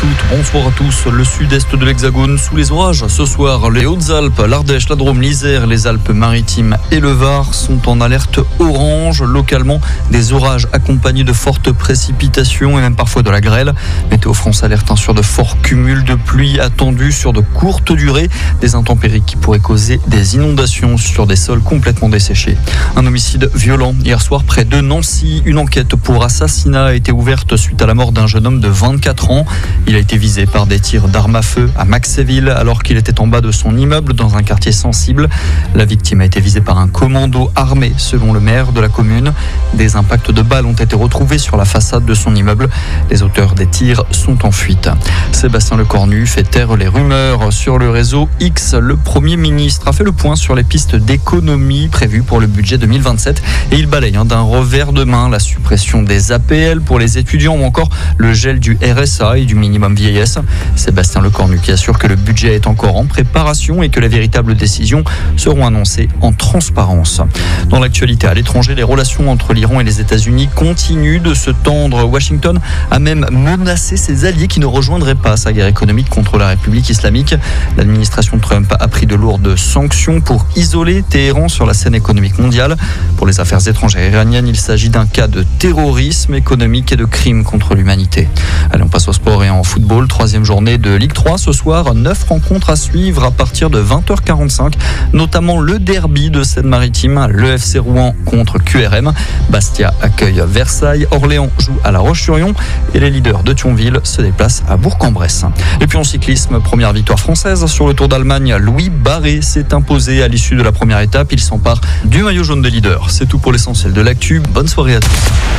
toutes, bonsoir à tous. Le sud-est de l'Hexagone sous les orages. Ce soir, les Hautes-Alpes, l'Ardèche, la Drôme, l'Isère, les Alpes-Maritimes et le Var sont en alerte orange. Localement, des orages accompagnés de fortes précipitations et même parfois de la grêle. Météo France alerte sur de forts cumuls de pluie attendus sur de courtes durées. Des intempéries qui pourraient causer des inondations sur des sols complètement desséchés. Un homicide violent hier soir près de Nancy. Une enquête pour assassinat a été ouverte suite à la mort d'un jeune homme de 24 ans. Il a été visé par des tirs d'armes à feu à Maxéville alors qu'il était en bas de son immeuble dans un quartier sensible. La victime a été visée par un commando armé selon le maire de la commune. Des impacts de balles ont été retrouvés sur la façade de son immeuble. Les auteurs des tirs sont en fuite. Sébastien Lecornu fait taire les rumeurs sur le réseau X. Le Premier ministre a fait le point sur les pistes d'économie prévues pour le budget 2027 et il balaye d'un revers de main la suppression des APL pour les étudiants ou encore le gel du RSA et du minimum vieillesse. Sébastien Lecornu qui assure que le budget est encore en préparation et que les véritables décisions seront annoncées en transparence. Dans l'actualité à l'étranger, les relations entre l'Iran et les États-Unis continuent de se tendre. Washington a même menacé ses alliés qui ne rejoindraient pas sa guerre économique contre la République islamique. L'administration Trump a pris de lourdes sanctions pour isoler Téhéran sur la scène économique mondiale. Pour les affaires étrangères iraniennes, il s'agit d'un cas de terrorisme économique et de crime contre l'humanité. Allez, on passe au sport et en football. Troisième journée de Ligue 3 ce soir. 9 rencontres à suivre à partir de 20h45, notamment le derby de Seine-Maritime, le FC Rouen contre QRM. Bastia accueille Versailles. Orléans joue à La Roche-sur-Yon et les leaders de Thionville se déplacent à Bourg-en-Bresse. Et puis en cyclisme, première victoire française sur le Tour d'Allemagne. Louis Barré s'est imposé à l'issue de la première étape. Il s'empare du maillot jaune des leaders. C'est tout pour l'essentiel de l'actu. Bonne soirée à tous.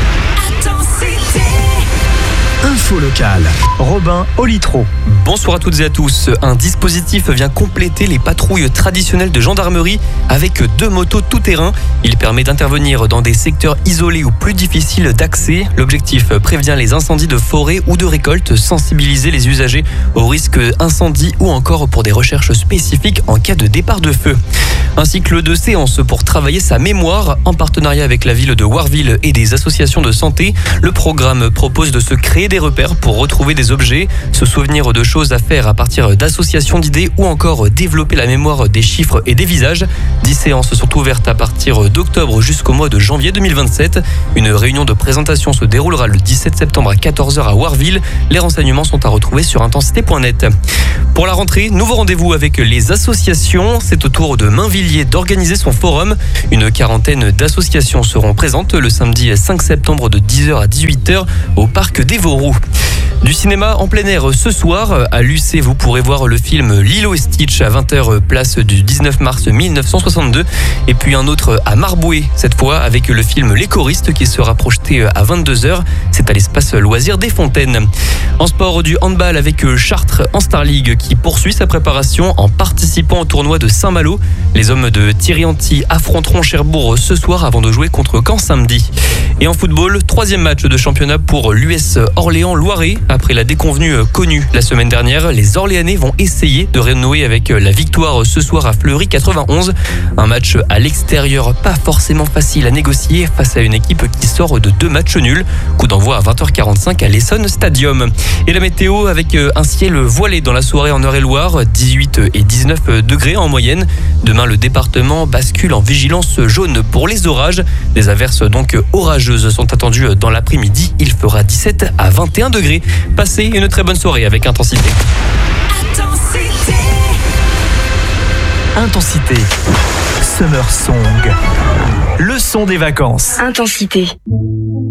Info locale, Robin Olitro. Bonsoir à toutes et à tous. Un dispositif vient compléter les patrouilles traditionnelles de gendarmerie avec 2 motos tout-terrain. Il permet d'intervenir dans des secteurs isolés ou plus difficiles d'accès. L'objectif prévient les incendies de forêt ou de récolte, sensibiliser les usagers aux risques incendie ou encore pour des recherches spécifiques en cas de départ de feu. Un cycle de séances pour travailler sa mémoire en partenariat avec la ville de Warville et des associations de santé. Le programme propose de se créer des repères pour retrouver des objets, se souvenir de choses à faire à partir d'associations d'idées ou encore développer la mémoire des chiffres et des visages. 10 séances sont ouvertes à partir d'octobre jusqu'au mois de janvier 2027. Une réunion de présentation se déroulera le 17 septembre à 14h à Warville. Les renseignements sont à retrouver sur intensité.net. Pour la rentrée, nouveau rendez-vous avec les associations. C'est au tour de Mainvilliers d'organiser son forum. Une quarantaine d'associations seront présentes le samedi 5 septembre de 10h à 18h au parc des Vauroux. Du cinéma en plein air ce soir. À l'UC, vous pourrez voir le film Lilo et Stitch à 20h, place du 19 mars 1962. Et puis un autre à Marboué, cette fois avec le film Les Choristes qui sera projeté à 22h. C'est à l'espace loisirs des Fontaines. En sport, du handball avec Chartres en Star League qui poursuit sa préparation en participant au tournoi de Saint-Malo. Les hommes de Thierry Anti affronteront Cherbourg ce soir avant de jouer contre Caen samedi. Et en football, 3e match de championnat pour l'US Orléans-Loiret. Après la déconvenue connue la semaine dernière, les Orléanais vont essayer de renouer avec la victoire ce soir à Fleury 91. Un match à l'extérieur pas forcément facile à négocier face à une équipe qui sort de 2 matchs nuls. Coup d'envoi à 20h45 à l'Essonne Stadium. Et la météo avec un ciel voilé dans la soirée en Eure-et-Loire, 18 et 19 degrés en moyenne. Demain, le département bascule en vigilance jaune pour les orages. Des averses donc orageuses sont attendues dans l'après-midi. Il fera 17 à 21 degrés. Passez une très bonne soirée avec Intensité. Intensité. Summer Song. Le son des vacances. Intensité.